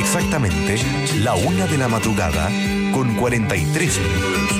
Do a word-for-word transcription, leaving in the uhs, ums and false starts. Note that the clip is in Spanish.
exactamente la una de la madrugada con cuarenta y tres minutos.